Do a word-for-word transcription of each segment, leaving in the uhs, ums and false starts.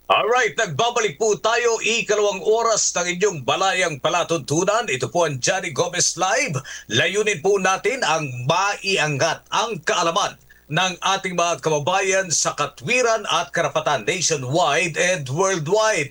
Alright, nagbabalik po tayo ikalawang oras ng inyong balayang palatuntunan. Ito po ang Johnny Gomez Live. Layunin po natin ang maiangat ang kaalaman ng ating mga kababayan sa katwiran at karapatan nationwide and worldwide.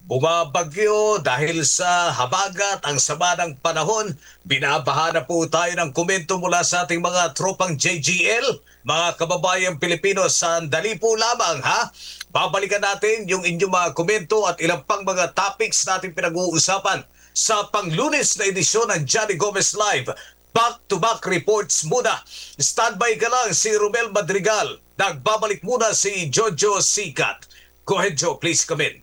Bumabagyo dahil sa habagat ang sama ng panahon. Binabaha na po tayo ng komento mula sa ating mga tropang J G L. Mga kababayang Pilipino, sandali po lamang ha. Babalikan natin yung inyong mga komento at ilang pang mga topics natin pinag-uusapan sa panglunes na edisyon ng Johnny Gomez Live. Back-to-back reports muna. Standby ka lang si Romel Madrigal. Nagbabalik muna si Jojo Sikat. Go ahead, Joe. Please come in.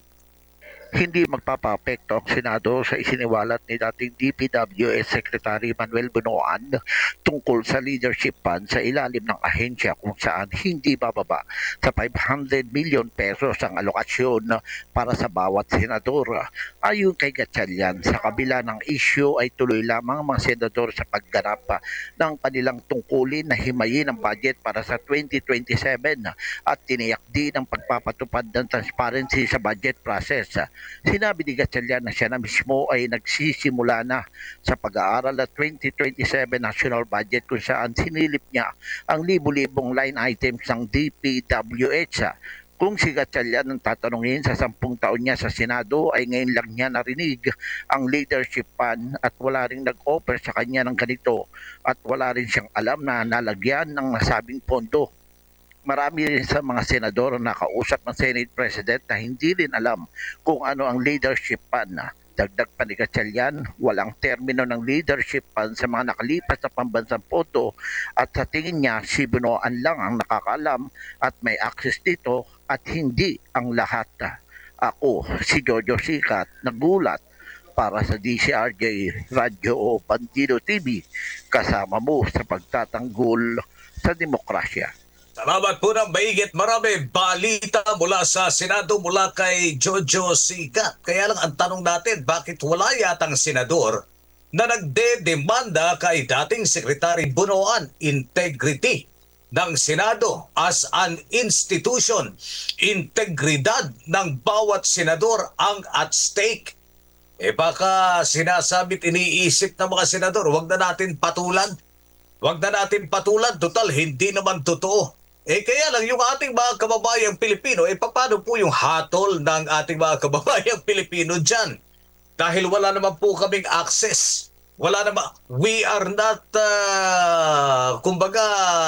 Hindi magpapapekto ang Senado sa isiniwalat ni dating D P W S Secretary Manuel Bunoan tungkol sa leadership fund sa ilalim ng ahensya kung saan hindi bababa sa five hundred million pesos ang alokasyon para sa bawat senador. Ayon kay Gatchalian, sa kabila ng issue ay tuloy lamang ang mga senador sa pagganap ng kanilang tungkulin na himayin ang budget para sa twenty twenty-seven at tiniyak din ang pagpapatupad ng transparency sa budget process. Sinabi ni Gatchalian na siya na mismo ay nagsisimula na sa pag-aaral ng twenty twenty-seven national budget kung saan sinilip niya ang libu-libong line items ng D P W H. Kung si Gatchalian ang tatanungin sa sampung taon niya sa Senado ay ngayon lang niya narinig ang leadership fund at wala ring nag-offer sa kanya ng ganito at wala rin siyang alam na nalagyan ng nasabing pondo. Marami rin sa mga senador na nakausap ng Senate President na hindi rin alam kung ano ang leadership fund. Dagdag pa ni Gatchalian, walang termino ng leadership fund sa mga nakalipas na pambansang pondo at sa tingin niya si Bunoan lang ang nakakaalam at may access dito at hindi ang lahat. Ako, si Jojo Sikat, nagulat para sa D C R J Radio o Bandido T V, kasama mo sa pagtatanggol sa demokrasya. Salamat po ng maigit marami balita mula sa Senado mula kay Jojo Sikat. Kaya lang ang tanong natin, bakit wala yatang senador na nagde-demanda kay dating Secretary Bunoan? Integrity ng Senado as an institution, integridad ng bawat senador ang at stake. Eh baka sinasabit iniisip ng mga senador, wag na natin patulan. Wag na natin patulan, total hindi naman totoo. Eh kaya lang yung ating mga kababayang Pilipino, eh paano po yung hatol ng ating mga kababayang Pilipino dyan? Dahil wala naman po kaming access. Wala naman, we are not, uh, kumbaga,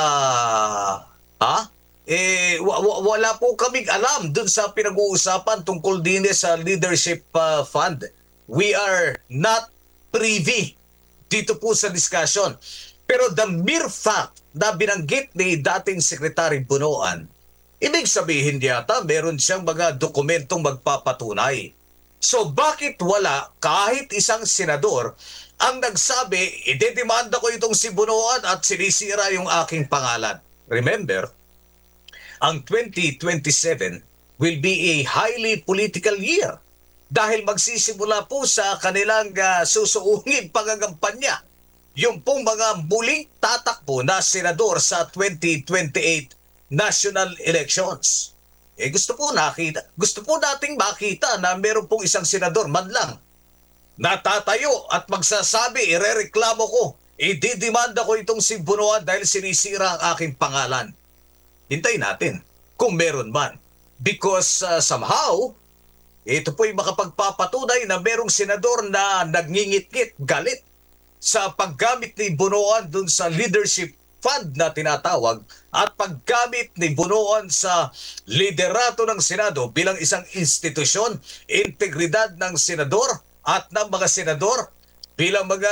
ha? Eh, wa- wa- wala po kaming alam dun sa pinag-uusapan tungkol din sa leadership uh, fund. We are not privy dito po sa discussion. Pero the mere fact na binanggit ni dating Secretary Bunoan, ibig sabihin yata meron siyang mga dokumentong magpapatunay. So bakit wala kahit isang senador ang nagsabi, idedemanda ko itong si Bunoan at sinisira yung aking pangalan? Remember, ang twenty twenty-seven will be a highly political year dahil magsisimula po sa kanilang uh, susuungin pangagampanya yung pong mga muling tatakbo na senador sa twenty twenty-eight national elections. Eh gusto po nakita, gusto po nating makita na meron pong isang senador man lang natatayo at magsasabi, irereklamo ko, ididimanda ko itong si Bunoan dahil sinisira ang aking pangalan. Hintayin natin kung meron man. Because uh, somehow, ito po'y makapagpapatunay na merong senador na nagngingit-ngit, galit sa paggamit ni Bunoan dun sa leadership fund na tinatawag at paggamit ni Bunoan sa liderato ng Senado bilang isang institusyon, integridad ng senador at ng mga senador bilang mga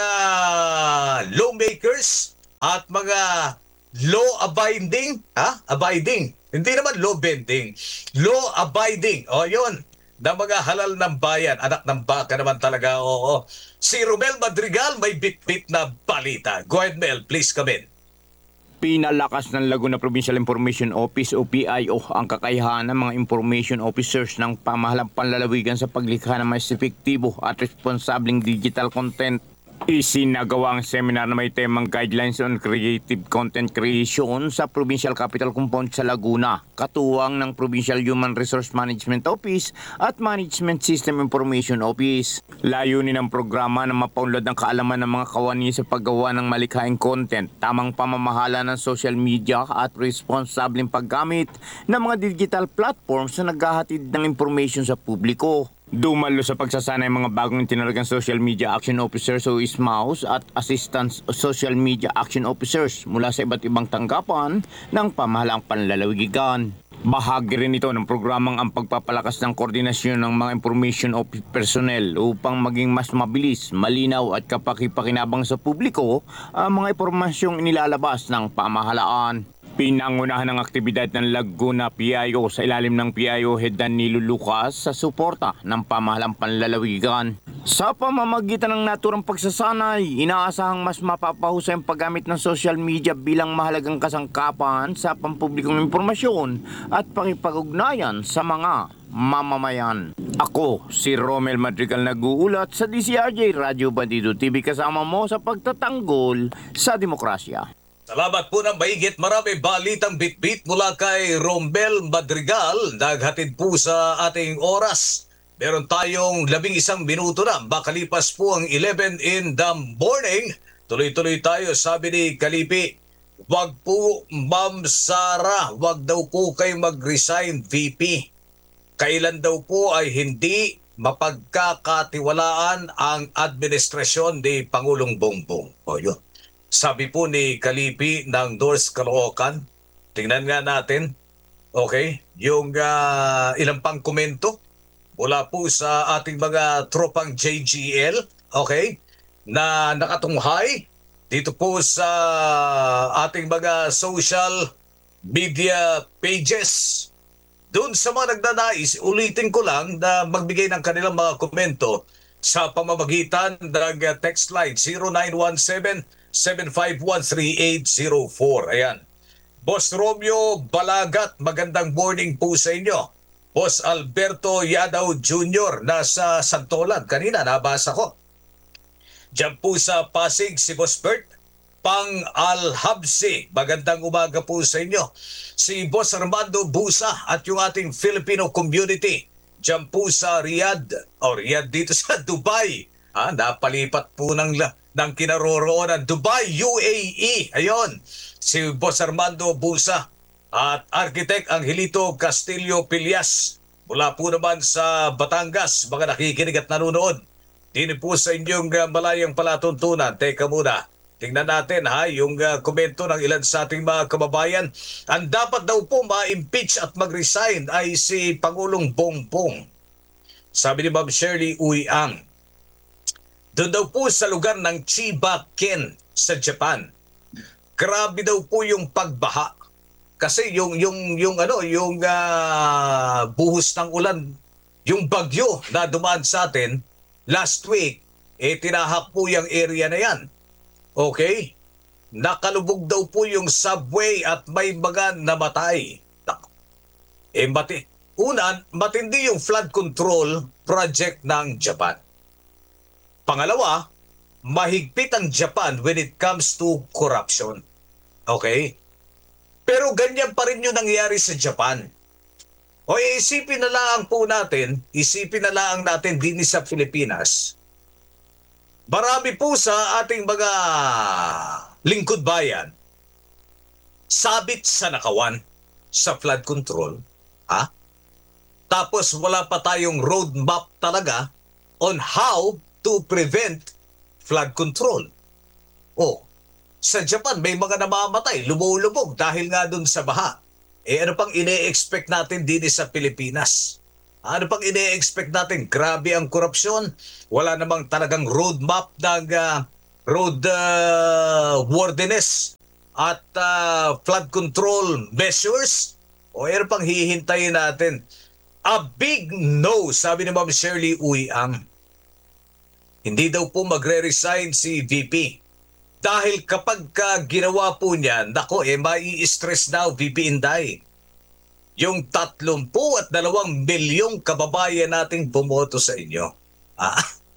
lawmakers at mga law-abiding, ha? Abiding. Hindi naman law-bending. Law-abiding. O, yun. Na mga halal ng bayan, anak ng baka naman talaga, oo. Si Romel Madrigal may bit-bit na balita. Go ahead, Mel. Please come in. Pinalakas ng Laguna Provincial Information Office o P I O ang kakayahan ng mga information officers ng pamahalang panlalawigan sa paglikha ng mas epektibo at responsableng digital content. Isinagawa ang seminar na may temang Guidelines on Creative Content Creation sa Provincial Capital Compound sa Laguna, katuwang ng Provincial Human Resource Management Office at Management System Information Office. Layunin ng programa na mapaunlad ng kaalaman ng mga kawani sa paggawa ng malikhaing content, tamang pamamahala ng social media at responsableng paggamit ng mga digital platforms na naghahatid ng information sa publiko. Dumalo sa pagsasanay mga bagong tinalagang Social Media Action Officers o S M A Os at Assistant Social Media Action Officers mula sa iba't ibang tanggapan ng pamahalaang panlalawigan. Bahagi rin ito ng programang ang pagpapalakas ng koordinasyon ng mga information office personnel upang maging mas mabilis, malinaw at kapakipakinabang sa publiko ang mga impormasyong inilalabas ng pamahalaan. Pinangunahan ng aktibidad ng Laguna P I O sa ilalim ng P I O Head Danilo Lucas sa suporta ng pamahalang panlalawigan. Sa pamamagitan ng naturang pagsasanay, inaasahang mas mapapahusay ang paggamit ng social media bilang mahalagang kasangkapan sa pampublikong impormasyon at pakipag-ugnayan sa mga mamamayan. Ako, si Romel Madrigal nag-uulat sa D C R J Radio Bandido T V kasama mo sa pagtatanggol sa demokrasya. Salamat po ng mahigit marami balitang bitbit mula kay Rommel Madrigal. Naghatid po sa ating oras. Meron tayong labing isang minuto na. Makalipas po ang eleven in the morning. Tuloy-tuloy tayo. Sabi ni Kalipi, wag po Ma'am Sara, wag daw po kayo mag-resign V P. Kailan daw po ay hindi mapagkakatiwalaan ang administrasyon ni Pangulong Bongbong. O yun. Sabi po ni Kalipi ng North Caloocan, tingnan nga natin, okay, yung uh, ilang pang komento mula po sa ating mga tropang J G L, okay, na nakatunghay dito po sa ating mga social media pages. Doon sa mga nagdanais, ulitin ko lang na magbigay ng kanilang mga komento sa pamamagitan ng text line zero nine one seven, seven five one, three eight zero four. Ayan. Boss Romeo Balagat, magandang morning po sa inyo. Boss Alberto Yadaw Junior, nasa Santolan. Kanina, nabasa ko. Diyan po sa Pasig, si Boss Bert Pang Alhabsi. Magandang umaga po sa inyo. Si Boss Armando Busa at yung ating Filipino community. Diyan po sa Riyadh. O Riyadh dito sa Dubai. Ah, napalipat po ng ng kinaroroonan Dubai, U A E. Ayon, si Boss Armando Busa at Architect Angelito Castillo Pilias mula po naman sa Batangas, mga nakikinig at nanonood. Dini po sa inyong uh, malayang palatuntunan. Teka muna, tingnan natin ha, yung uh, komento ng ilan sa ating mga kababayan. Ang dapat daw po ma-impeach at mag-resign ay si Pangulong Bongbong. Sabi ni Ma'am Shirley Uyang, doon daw po sa lugar ng Chiba Ken sa Japan. Grabe daw po yung pagbaha. Kasi yung yung yung ano, yung uh, buhos ng ulan, yung bagyo na dumaan sa atin last week, eh tinahak po yung area na yan. Okay? Nakalubog daw po yung subway at may mga namatay. Eh mati Una, matindi yung flood control project ng Japan. Pangalawa, mahigpit ang Japan when it comes to corruption. Okay? Pero ganyan pa rin yung nangyari sa Japan. O isipin na lang po natin, isipin na lang natin din sa Pilipinas. Marami po sa ating mga lingkod bayan, sabit sa nakawan sa flood control. Ha? Tapos wala pa tayong roadmap talaga on how to prevent flood control. Oh, sa Japan may mga namamatay, lumulubog dahil nga dun sa baha. Eh ano pang ine-expect natin din sa Pilipinas? Ano pang ine-expect natin? Grabe ang korupsyon. Wala namang talagang roadmap ng uh, road uh, worthiness at uh, flood control measures. O ano pang hihintayin natin? A big no, sabi ni Ma'am Shirley Uyang. Hindi daw po magre-resign si V P. Dahil kapag ka ginawa po niya, nako eh, mai-stress daw V P Inday. Yung tatlumpu at dalawang milyong kababayan nating bumoto sa inyo. Ah,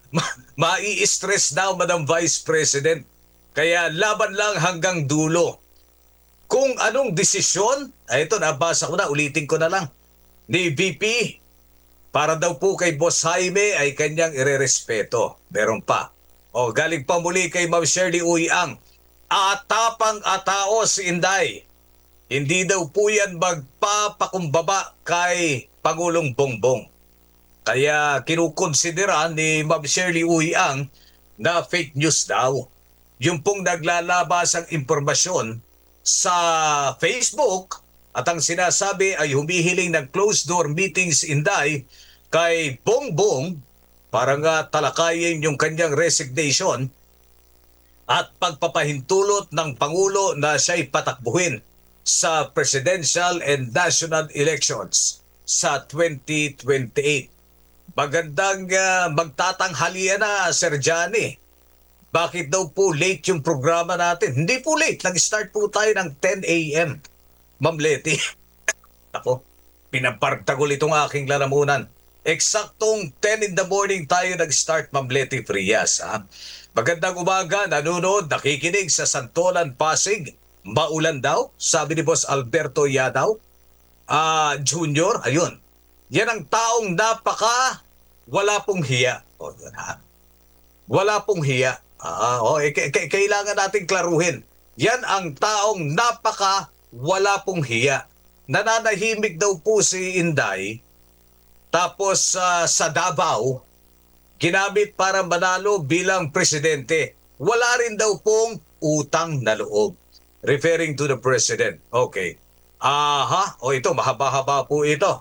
ma- mai-stress daw, Madam Vice President. Kaya laban lang hanggang dulo. Kung anong desisyon, ay ito, nabasa ko na, ulitin ko na lang, ni V P, para daw po kay Boss Jaime ay kanyang irerespeto. Meron pa. O, galing pa muli kay Ma'am Shirley Uyang, atapang atao si Inday. Hindi daw po yan magpapakumbaba kay Pangulong Bongbong. Kaya kinukonsidera ni Ma'am Shirley Uyang na fake news daw. Yung pong naglalabasang impormasyon sa Facebook at ang sinasabi ay humihiling ng closed-door meetings Inday kay Bongbong para nga talakayin yung kanyang resignation at pagpapahintulot ng Pangulo na siya'y patakbuhin sa presidential and national elections sa twenty twenty-eight. Magandang uh, magtatanghalian na, Sir Johnny. Bakit daw po late yung programa natin? Hindi po late. Nag-start po tayo ng ten a.m. Ma'am Leti. Ako, pinapartagol itong aking lalamunan. Eksaktong ten in the morning tayo nag-start, Ma'am Leti Frias. Ha? Magandang umaga, nanonood, nakikinig sa Santolan, Pasig. Maulan daw, sabi ni Boss Alberto Yadaw. Ah, Junior, ayun. Yan ang taong napaka wala pong hiya. O, yun ha. Wala pong hiya. Ah, oh, eh, k- k- kailangan natin klaruhin. Yan ang taong napaka wala pong hiya. Nananahimik daw po si Inday. Tapos uh, sa Davao, ginamit para manalo bilang presidente. Wala rin daw pong utang na loob. Referring to the president. Okay. Aha, o ito, mahaba-haba po ito.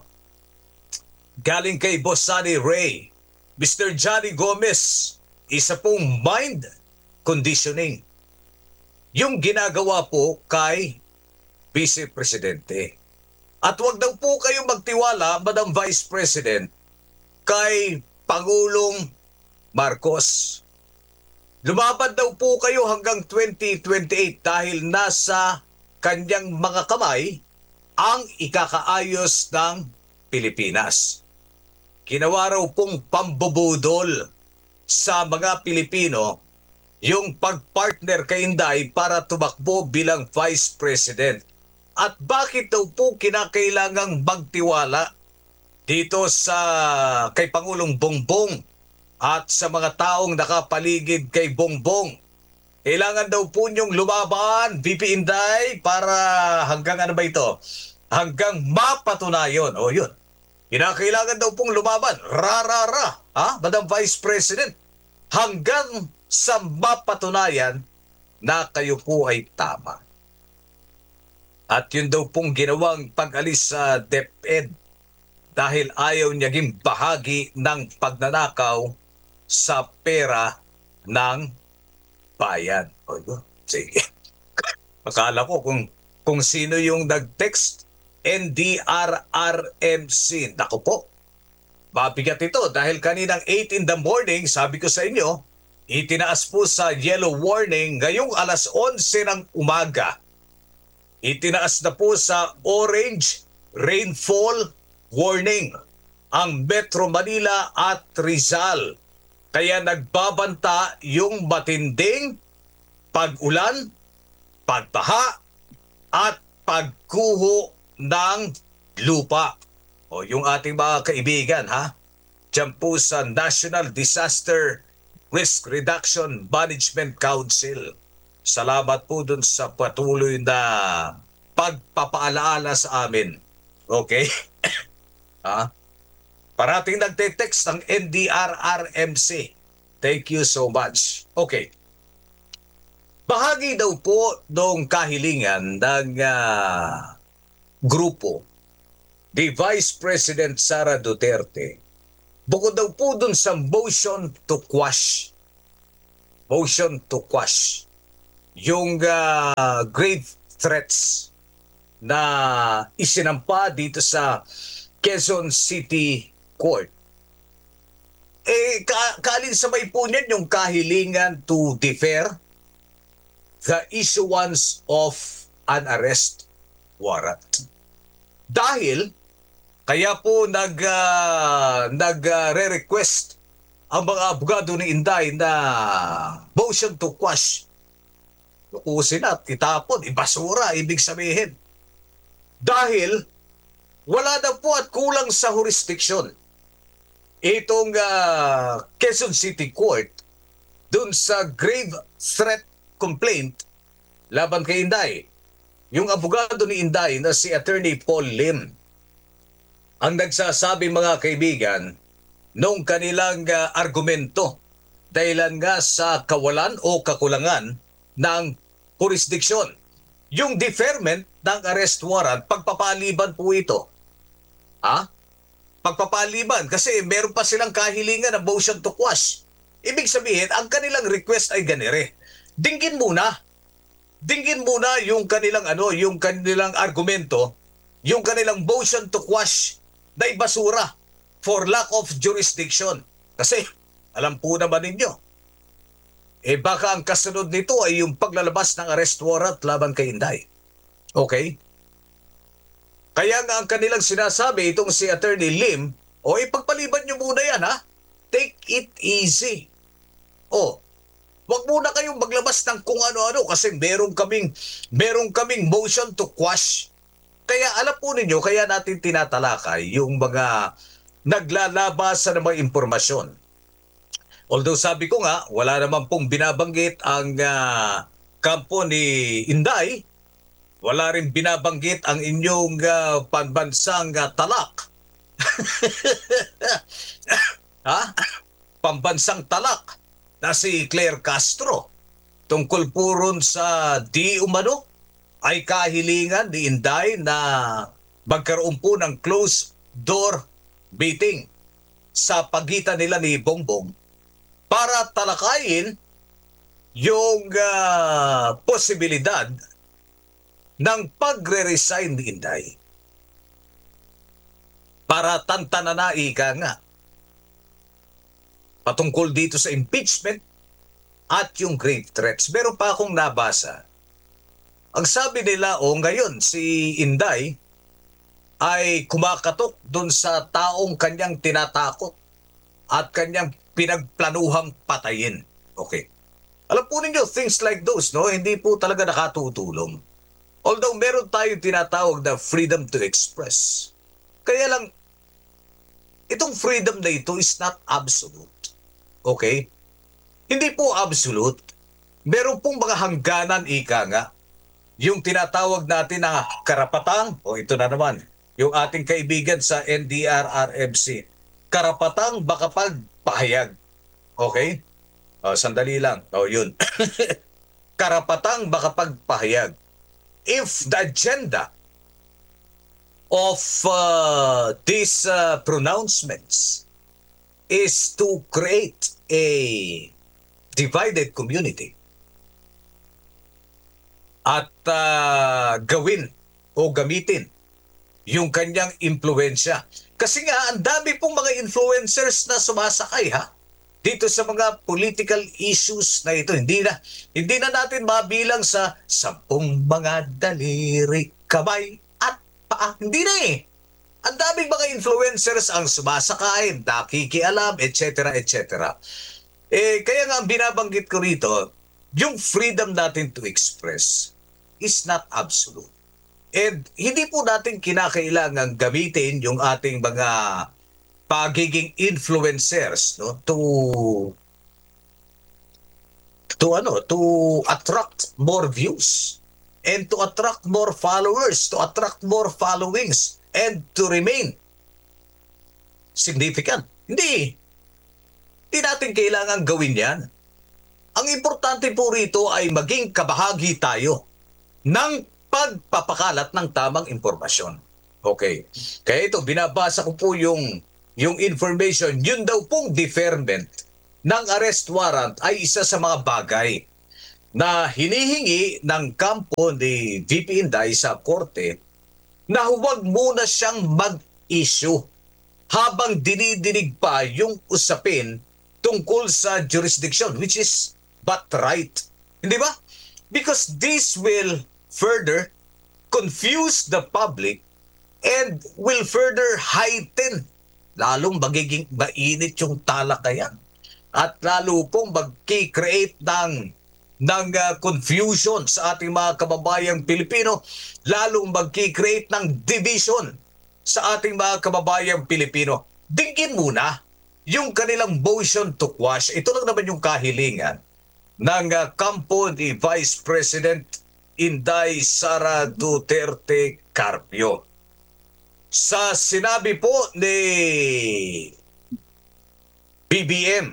Galing kay Boss Sunny Ray. Mister Johnny Gomez, isa pong mind conditioning. Yung ginagawa po kay Vice Presidente. At wag daw po kayong magtiwala, Madam Vice President, kay Pangulong Marcos. Lumaban daw po kayo hanggang twenty twenty-eight dahil nasa kanyang mga kamay ang ikakaayos ng Pilipinas. Ginawa raw pong pambubudol sa mga Pilipino yung pagpartner kay Inday para tumakbo bilang Vice President. At bakit daw po kinakailangang magtiwala dito sa kay Pangulong Bongbong at sa mga taong nakapaligid kay Bongbong? Kailangan daw po niyong lumaban, V P Inday, para hanggang ano ba ito? Hanggang mapatunayon. O yun. Kinakailangan daw pong lumaban. Ra-ra-ra. Ha? Madam Vice President. Hanggang sa mapatunayan na kayo po ay tama. At yun daw pong ginawang pag-alis sa DepEd dahil ayaw niyaging bahagi ng pagnanakaw sa pera ng bayan. O yun. Sige. Akala ko kung, kung sino yung nag-text, N D R R M C. Naku po. Mabigat ito dahil kaninang eight in the morning, sabi ko sa inyo, itinaas po sa yellow warning ngayong alas onse ng umaga. Itinaas na po sa orange rainfall warning ang Metro Manila at Rizal. Kaya nagbabanta yung matinding pag-ulan, pagbaha at pagguho ng lupa. O yung ating mga kaibigan ha, dyan po sa National Disaster Risk Reduction Management Council. Salamat po dun sa patuloy na pagpapaalaala sa amin. Okay? Ha? Parating nagte-text ng N D R R M C. Thank you so much. Okay. Bahagi daw po ng kahilingan ng uh, grupo ni Vice President Sara Duterte. Bukod daw po dun sa motion to quash. Motion to quash. Yung uh, grave threats na isinampa dito sa Quezon City Court. Eh, ka kalinsabay po niyan yung kahilingan to defer the issuance of an arrest warrant. Dahil, kaya po nag, uh, nag-re-request ang mga abogado ni Inday na motion to quash. Lukusin at itapon, ibasura, ibig sabihin. Dahil wala na po at kulang sa jurisdiction itong uh, Quezon City Court dun sa grave threat complaint laban kay Inday. Yung abogado ni Inday na si Attorney Paul Lim ang nagsasabi, mga kaibigan, nung kanilang uh, argumento dahilan nga sa kawalan o kakulangan ng jurisdiction. Yung deferment ng arrest warrant, pagpapaliban po ito. Ha? Pagpapaliban kasi meron pa silang kahilingan na motion to quash. Ibig sabihin, ang kanilang request ay ganire. Dinggin muna. Dinggin muna yung kanilang ano, yung kanilang argumento, yung kanilang motion to quash na ibasura for lack of jurisdiction. Kasi alam po naman ninyo, eh baka ang kasunod nito ay yung paglalabas ng arrest warrant laban kay Inday. Okay? Kaya nga ang kanilang sinasabi, itong si Attorney Lim, o ipagpaliban nyo muna yan, ha? Take it easy. O, wag muna kayong maglabas ng kung ano-ano kasi meron kaming, meron kaming motion to quash. Kaya alam po ninyo, kaya natin tinatalakay yung mga naglalabasa ng mga impormasyon. Although sabi ko nga, wala naman pong binabanggit ang uh, kampo ni Inday, wala rin binabanggit ang inyong uh, pambansang uh, talak. Ha? Pambansang talak na si Claire Castro. Tungkol po ron sa di umano ay kahilingan ni Inday na magkaroon po ng closed door meeting sa pagitan nila ni Bongbong para talakayin yung uh, posibilidad ng pagre-resign ni Inday. Para tantananai ka nga patungkol dito sa impeachment at yung grave threats. Meron pa akong nabasa. Ang sabi nila, o oh, ngayon, si Inday ay kumakatok dun sa taong kanyang tinatakot at kanyang pinagplanuhang patayin. Okay. Alam po ninyo, things like those, no? Hindi po talaga nakatutulong. Although meron tayong tinatawag na freedom to express. Kaya lang, itong freedom na ito is not absolute. Okay? Hindi po absolute. Meron pong mga hangganan, ika nga. Yung tinatawag natin na karapatang, o ito na naman, yung ating kaibigan sa N D R R M C, karapatang makapagpahayag. Okay? O, sandali lang. O, yun. Karapatang makapagpahayag. If the agenda of uh, these uh, pronouncements is to create a divided community at uh, gawin o gamitin yung kanyang impluensya. Kasi nga, ang dami pong mga influencers na sumasakay, ha? Dito sa mga political issues na ito. Hindi na, hindi na natin mabilang sa sampung mga daliri, kamay at paa. Hindi na eh. Ang daming mga influencers ang sumasakay, nakikialam, et cetera, et cetera. Eh, kaya nga ang binabanggit ko rito, yung freedom natin to express is not absolute. And hindi po natin kinakailangan gamitin yung ating mga pagiging influencers, no, to to ano to attract more views and to attract more followers, to attract more followings and to remain significant. Hindi. Hindi natin kailangan gawin yan. Ang importante po rito ay maging kabahagi tayo ng pagpapakalat ng tamang impormasyon. Okay. Kaya ito, binabasa ko po yung yung information, yun daw pong deferment ng arrest warrant ay isa sa mga bagay na hinihingi ng kampo ni V P Inday sa korte na huwag muna siyang mag-issue habang dinidinig pa yung usapin tungkol sa jurisdiction, which is but right. Hindi ba? Because this will further confuse the public and will further heighten, lalong magiging mainit yung talakayan. at lalo pong mag-create ng ng uh, confusion sa ating mga kababayang Pilipino, lalong mag-create ng division sa ating mga kababayang Pilipino. Dinggin muna yung kanilang motion to quash. Ito lang naman yung kahilingan ng uh, kampo ni Vice President Inday Sara Duterte Carpio. Sa sinabi po ni B B M,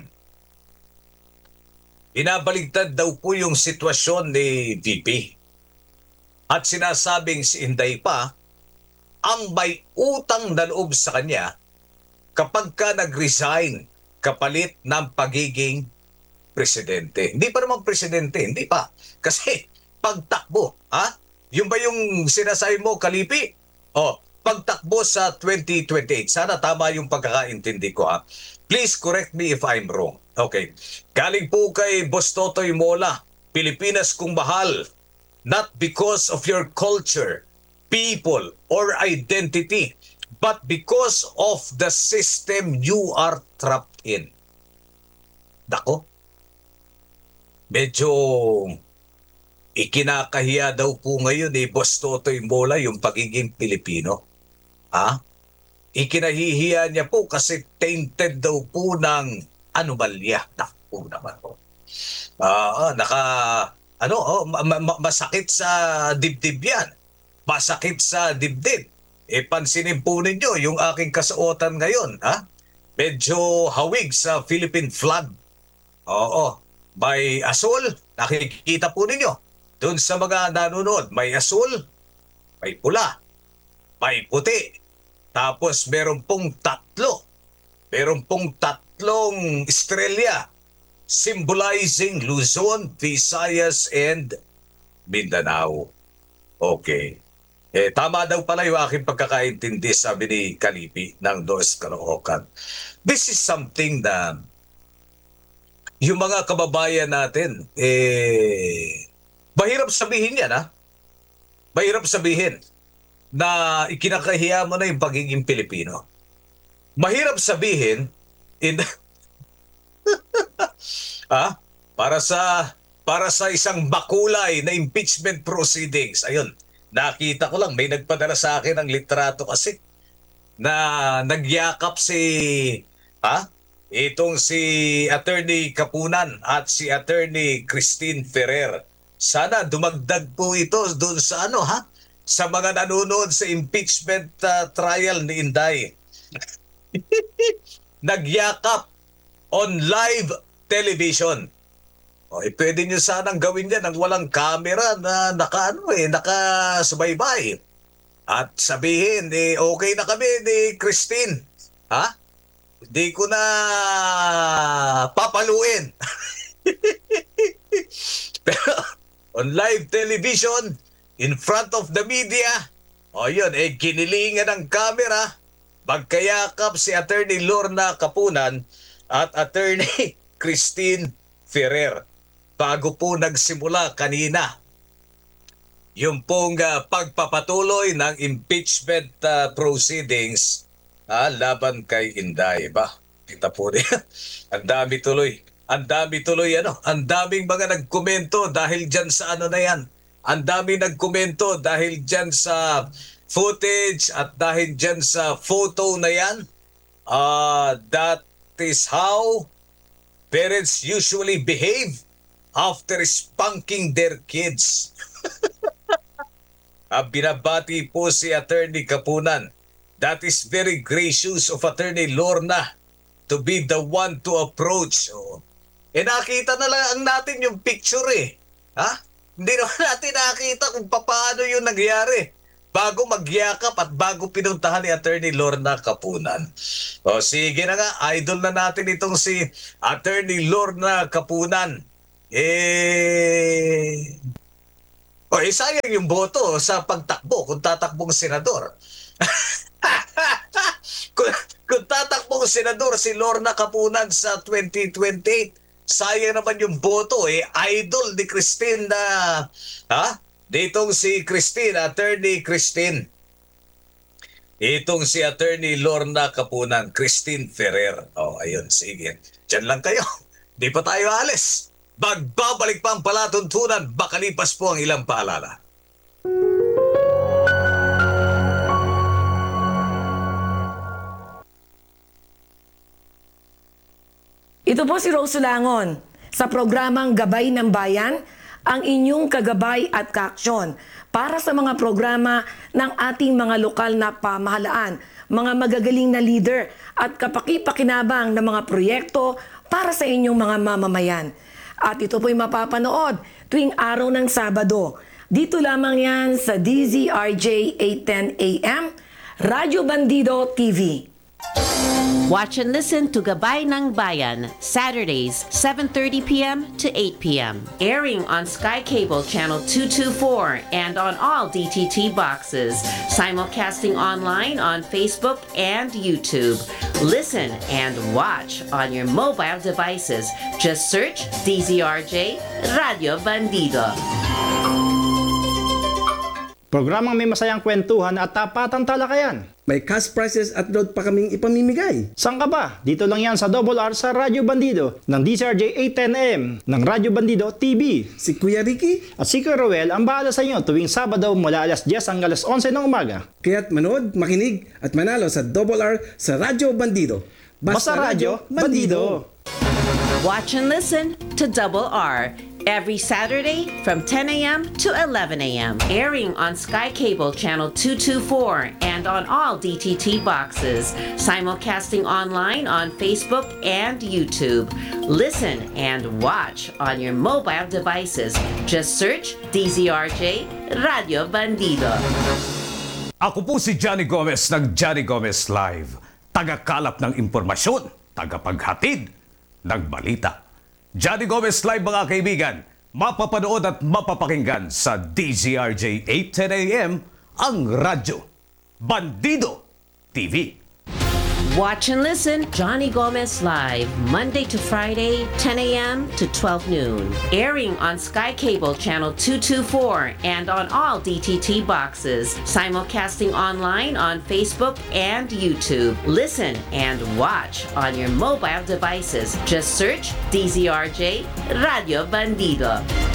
inabaligtad daw po yung sitwasyon ni V P. At sinasabing si Inday pa ang may utang na loob sa kanya kapag ka nag-resign kapalit ng pagiging presidente. Hindi pa naman presidente, hindi pa. Kasi pagtakbo, ha? Yung ba yung sinasabi mo, Kalipi? O, pagtakbo sa twenty twenty-eight. Sana tama yung pagkakaintindi ko, ha? Please correct me if I'm wrong. Okay. Galing po kay Boss Totoy Mola, Pilipinas kung mahal, not because of your culture, people, or identity, but because of the system you are trapped in. Dako, medyo ikinakahiya daw po ngayon ni Boss Totoy Mola yung pagiging Pilipino. Ha? Ikinahihiya niya po kasi tainted daw po ng anomalya. Naku naman po. Ah, naka ano, oh, ma- ma- masakit sa dibdib yan. Masakit sa dibdib. E pansinin po ninyo yung aking kasuotan ngayon, ha? Medyo hawig sa Philippine flag. Oo. May asul, nakikita po ninyo. Doon sa mga nanonood, may asul, may pula, may puti. Tapos meron pong tatlo. Meron pong tatlong estrelya symbolizing Luzon, Visayas, and Mindanao. Okay. Eh, tama daw pala yung aking pagkakaintindi, sabi ni Kalipi ng Dos Caloocan. This is something na yung mga kababayan natin, eh, mahirap sabihin yan, ha? Mahirap sabihin na ikinakahiya mo na yung pagiging Pilipino. Mahirap sabihin in ah, para sa para sa isang bakulay na impeachment proceedings. Ayun, nakita ko lang may nagpadala sa akin ng litrato kasi na nagyakap si ha? Itong si Attorney Kapunan at si Attorney Christine Ferrer. Sana dumagdag po ito doon sa ano ha? Sa mga nanonood sa impeachment uh, trial ni Inday. Nagyakap on live television. O, eh, pwede nyo sanang gawin yan ng walang camera na naka, ano, eh, nakasubaybay. At sabihin, eh, okay na kami ni Christine. Ha? Hindi ko na papaluin. Pero on live television, in front of the media, o yun, eh, ginilingan ng camera, magkayakap si Attorney Lorna Kapunan at Attorney Christine Ferrer. Bago po nagsimula kanina yung pong uh, pagpapatuloy ng impeachment uh, proceedings ah, laban kay Inday. Ba? Kita po rin. Ang dami tuloy. Ang dami tuloy ano. Ang daming mga nagkomento dahil dyan sa ano na yan. Ang daming nagkomento dahil dyan sa footage at dahil dyan sa photo na yan. Uh, that is how parents usually behave after spanking their kids. uh, binabati po si Attorney Kapunan. That is very gracious of Attorney Lorna to be the one to approach. Oh. Eh nakita na lang natin yung picture eh. Ha? Hindi naman natin nakita kung paano yung nangyari bago magyakap at bago pinuntahan ni Attorney Lorna Kapunan. O sige na nga, idol na natin itong si Attorney Lorna Kapunan. Eh... O eh, sayang yung boto sa pagtakbo kung tatakbong senador. kung, kung tatakbong senador si Lorna Kapunan sa twenty twenty-eight, sayang naman yung boto eh. Idol ni Christine na... Ha? Ditong si Christine, Attorney Christine. Itong si Attorney Lorna Kapunan, Christine Ferrer. Oh, ayun, sige. Diyan lang kayo. Di pa tayo alis. Magbabalik pa ang palatuntunan, bakalipas po ang ilang paalala. Ito po si Rose Langon sa programang Gabay ng Bayan, ang inyong kagabay at kaaksyon para sa mga programa ng ating mga lokal na pamahalaan, mga magagaling na leader at kapaki-pakinabang na mga proyekto para sa inyong mga mamamayan. At ito po'y mapapanood tuwing araw ng Sabado. Dito lamang yan sa D Z R J eight ten A M, Radyo Bandido T V. Watch and listen to Gabay ng Bayan, Saturdays, seven thirty p m to eight p m Airing on Sky Cable Channel two twenty-four and on all D T T boxes. Simulcasting online on Facebook and YouTube. Listen and watch on your mobile devices. Just search D Z R J Radio Bandido. Programang may masayang kwentuhan at tapatang talakayan. May cash prizes at load pa kaming ipamimigay. Saan ka ba? Dito lang yan sa Double R sa Radyo Bandido ng D Z R J eight ten A M ng Radyo Bandido T V. Si Kuya Ricky, At si Kuya Roel ang bahala sa inyo tuwing Sabado mula alas diyes hanggang alas onse ng umaga. kaya't manood, makinig at manalo sa Double R sa Radyo Bandido. Basta Radyo Bandido. Watch and listen to Double R every Saturday from ten a m to eleven a m Airing on Sky Cable Channel two twenty-four and on all D T T boxes. Simulcasting online on Facebook and YouTube. Listen and watch on your mobile devices. Just search D Z R J Radio Bandido. Ako po si Johnny Gomez ng Johnny Gomez Live. Tagakalap ng impormasyon, tagapaghatid ng balita. Johnny Gomez Live mga kaibigan, mapapanood at mapapakinggan sa D Z R J eight ten A M ang Radyo Bandido T V. Watch and listen Johnny Gomez Live, Monday to Friday, ten a m to twelve noon. Airing on Sky Cable Channel two twenty-four and on all D T T boxes. Simulcasting online on Facebook and YouTube. Listen and watch on your mobile devices. Just search D Z R J Radio Bandido.